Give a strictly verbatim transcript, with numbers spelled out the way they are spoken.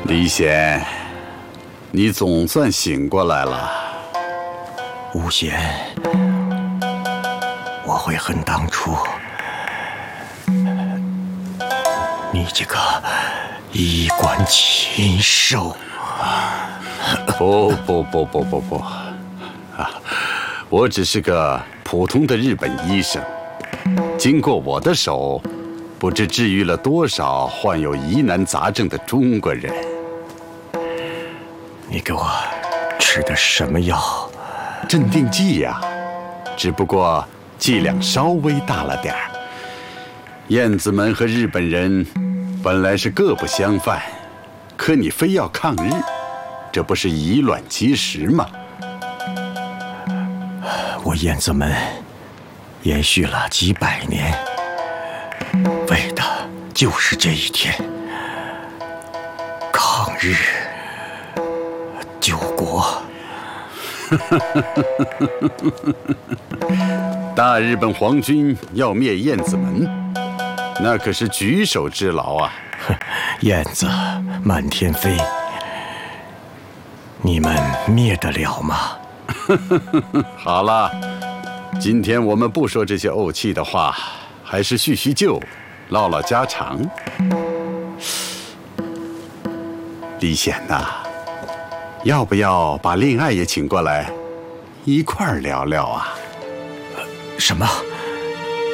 李显，你总算醒过来了。 吴贤，我悔恨当初，你这个衣冠禽兽！ 不不不不不不，啊，我只是个普通的日本医生，经过我的手，不知治愈了多少患有疑难杂症的中国人。 你给我吃的什么药？ 镇定剂呀，只不过剂量稍微大了点儿。燕子门和日本人本来是各不相犯，可你非要抗日，这不是以卵击石吗？ 我燕子门延续了几百年，为的就是这一天，抗日救国。 大日本皇军要灭燕子门，那可是举手之劳啊！ 燕子满天飞，你们灭得了吗？ 好了，今天我们不说这些怄气的话，还是叙叙旧，唠唠家常。李显呐，要不要把令爱也请过来，一块儿聊聊啊？ 什么？